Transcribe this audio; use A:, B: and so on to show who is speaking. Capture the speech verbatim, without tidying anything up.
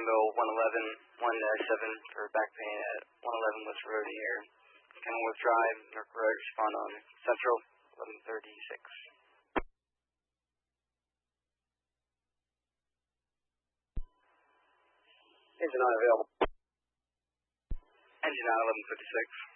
A: Rainbow one eleven, one seven for back pain at one eleven West Road here. Kenilworth Drive, York Road, respond on Central, eleven thirty-six.
B: Engine on available.
A: Engine on eleven fifty-six.